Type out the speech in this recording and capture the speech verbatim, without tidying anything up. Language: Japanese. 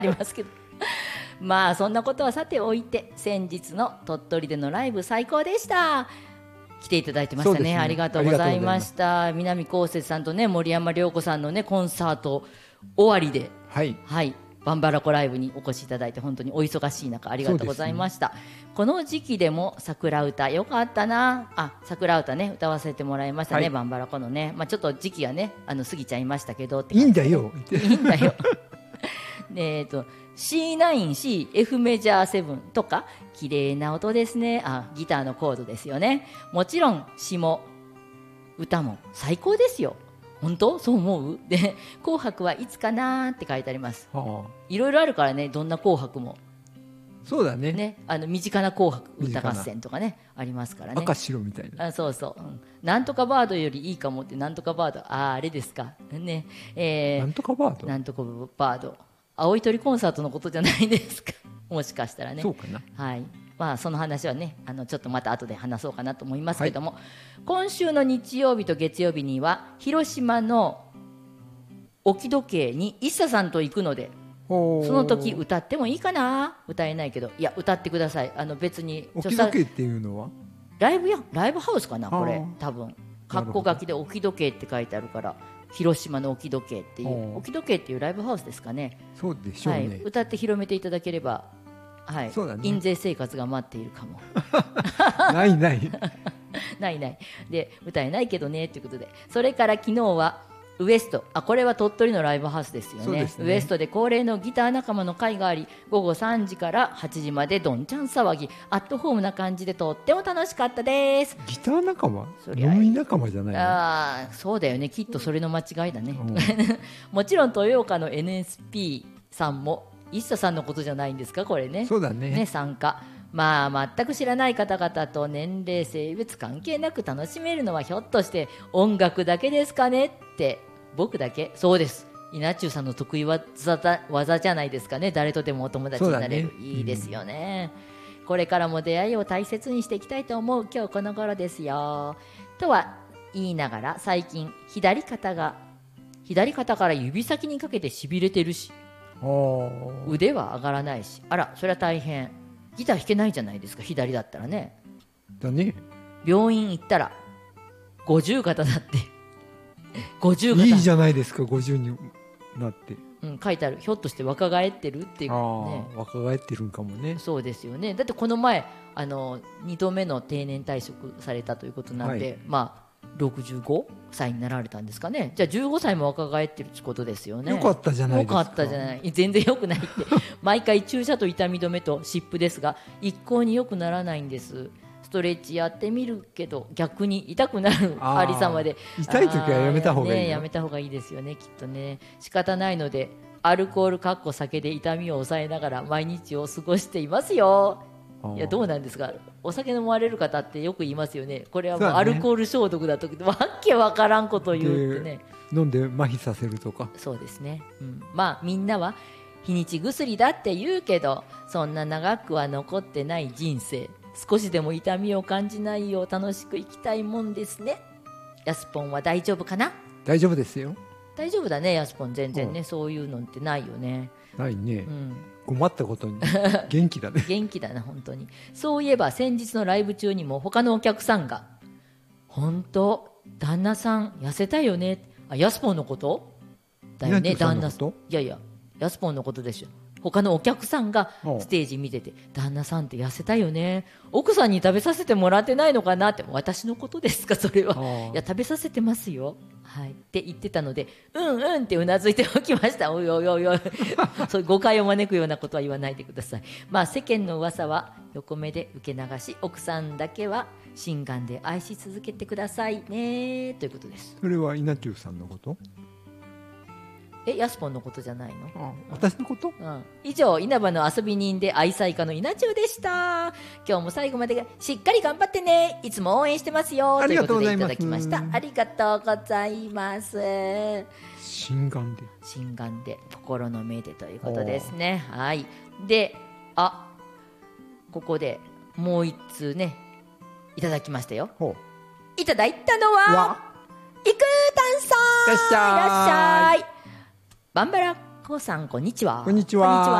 りますけどまあそんなことはさておいて、先日の鳥取でのライブ最高でした。来ていただいてました ね, ねありがとうございました。南こうせつさんとね森山良子さんのねコンサート終わりで、 はい、 はい、バンバラコライブにお越しいただいて本当にお忙しい中ありがとうございました、ね、この時期でも桜歌よかったなあ。桜歌ね歌わせてもらいましたね、はい、バンバラコのね、まあ、ちょっと時期がねあの過ぎちゃいましたけどって、ね、 いいんだよいいんだよでえっと シーナイン、C、F メジャーセブンとか綺麗な音ですね。あ、ギターのコードですよね。もちろん詩も歌も最高ですよ。本当そう思う？で紅白はいつかなって書いてあります、はあ、いろいろあるからね、どんな紅白も。 そうだ ね, ね、あの身近な紅白歌合戦とかねありますからね。 赤白みたいな。 あ、そうそう、うん、なんとかバードよりいいかもって。なんとかバード、あ、あれですかね、えー、 なんとかバードなんとかバード、青い鳥コンサートのことじゃないですかもしかしたらね。 そうかな、 はい。まあ、その話はねあのちょっとまた後で話そうかなと思いますけども、はい、今週の日曜日と月曜日には広島の置時計に一茶さんと行くので、その時歌ってもいいかな。歌えないけど、いや歌ってください。あの別に置時計っていうのはライブやライブハウスかなこれ。多分括弧書きで置時計って書いてあるから、広島の置時計っていう置時計っていうライブハウスですかね。 そうでしょうね、 はい、歌って広めていただければ、はい、そうだね、印税生活が待っているかもないないないないで歌えないけどねということで、それから昨日はウエスト、あ、これは鳥取のライブハウスですよ ね, ですね。ウエストで恒例のギター仲間の会があり、午後さんじからはちじまでどんちゃん騒ぎ、アットホームな感じでとっても楽しかったです。 ギター仲間、飲み仲間じゃないの？ あ、そうだよね、きっとそれの間違いだね、うん、もちろん豊岡の エヌエスピー さんも一茶さんのことじゃないんですかこれね。 そうだ ね, ね参加、まあ、全く知らない方々と年齢性別関係なく楽しめるのはひょっとして音楽だけですかねって。僕だけ？そうです。稲中さんの得意技だ、技じゃないですかね。誰とでもお友達になれる、ね、いいですよね、うん、これからも出会いを大切にしていきたいと思う今日この頃ですよ。とは言いながら最近左肩が左肩から指先にかけてしびれてるし、腕は上がらないし、あらそれは大変。ギター弾けないじゃないですか左だったらね。 だね。 病院行ったら五十肩だってごじゅういいじゃないですかごじゅうになって、 うん、書いてある。ひょっとして若返ってるっていう、ね、 あ若返ってるんかもね。 そうですよね。だってこの前あのにどめの定年退職されたということなんで、はい、まあろくじゅうごさいになられたんですかね。じゃあじゅうごさいも若返ってるってことですよね。 よかったじゃないですか。 よかったじゃない。全然よくないって毎回注射と痛み止めと湿布ですが一向によくならないんです。ストレッチやってみるけど逆に痛くなるありさまで、 痛い時はやめた方がいいよ、 ね、やめた方がいいですよねきっとね。仕方ないのでアルコールかっこ酒で痛みを抑えながら毎日を過ごしていますよ。いやどうなんですか、お酒飲まれる方ってよく言いますよね。これはもうアルコール消毒だと、ね、わけわからんこと言うってね。 飲んで麻痺させるとか。 そうですね、うん、まあみんなは日にち薬だって言うけどそんな長くは残ってない人生、少しでも痛みを感じないよう楽しく生きたいもんですね。ヤスポンは大丈夫かな？ 大丈夫ですよ。 大丈夫だねヤスポン。全然ね、うん、そういうのってないよね。 ないね、 うん、 困ったことに元気だね元気だな本当に。そういえば先日のライブ中にも他のお客さんが本当旦那さん痩せたよね、あヤスポンのことだよね。旦那さん、いやいやヤスポンのことでしょ。他のお客さんがステージ見てて旦那さんって痩せたよね、奥さんに食べさせてもらってないのかなって。私のことですかそれは。いや食べさせてますよ、はい、って言ってたのでうんうんってうなずいておきました。おいおいおいおいそういう誤解を招くようなことは言わないでください。まあ世間の噂は横目で受け流し、奥さんだけは心眼で愛し続けてくださいねということです。 それは稲中さんのこと？ えヤスポンのことじゃないの？ ああ私のこと、 うん、以上稲葉の遊び人で愛妻家の稲中でした。今日も最後までしっかり頑張ってね、いつも応援してますよということでいただきました。ありがとうございます。 心眼で心眼で心の目でということですね。はい。であここでもう一通ねいただきましたよ。いただいたのはイクータンさん、いらっしゃい。バンバラほさんこんにちは。 こんにちは。